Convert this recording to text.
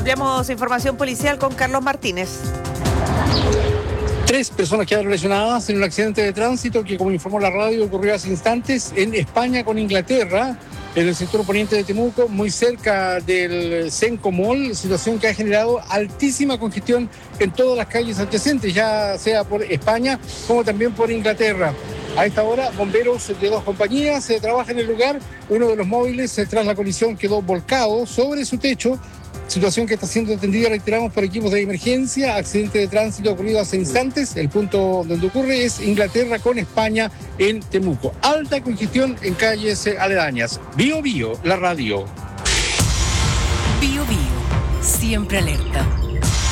Ampliamos información policial con Carlos Martínez. 3 personas quedaron lesionadas en un accidente de tránsito que, como informó la radio, ocurrió hace instantes en España con Inglaterra, en el sector poniente de Temuco, muy cerca del Cenco Mall, situación que ha generado altísima congestión en todas las calles adyacentes, ya sea por España como también por Inglaterra. A esta hora, bomberos de 2 compañías trabajan en el lugar. Uno de los móviles, tras la colisión, quedó volcado sobre su techo, situación que está siendo atendida, reiteramos, por equipos de emergencia. Accidente de tránsito ocurrido hace instantes. El punto donde ocurre es Inglaterra con España en Temuco. Alta congestión en calles aledañas. Bío Bío, la radio. Bío Bío, siempre alerta.